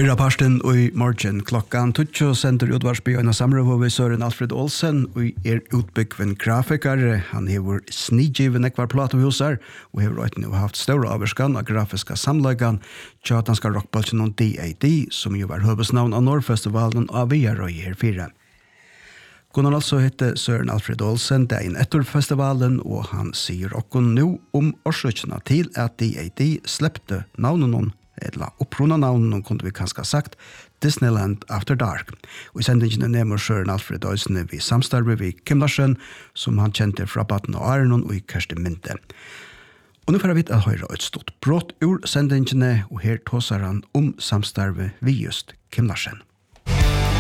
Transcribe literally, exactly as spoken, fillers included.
Fyrra parsten og i morgen klokkan tutjo sender utvarsby og samrøv ved Søren Alfred Olsen og er utbyggven grafikar. Han hever snidgiven ekvar platehusar og hever også nå haft større averskan av grafiska samlagan tjatanska rockbalsen og D A D som jo var høvesnavn av Norrfestivalen av Viarøy her fire. Gunnar altså hette Søren Alfred Olsen dagen etter festivalen og han sier okkon nå om årsøkene til at D A D slepte navnen noen eller opprona navnen kunde vi kanskje sagt Disneyland After Dark. Og i sendingen nemmer Søren Alfred Olsen vi samstarve vi Kim Larsen, som han kjente fra Baden og Arenon og i Kersti Minte. Og nå får vi at høyre et stort brått ur sendingene, og her tåser han om samstarve vi just Kim Larsen.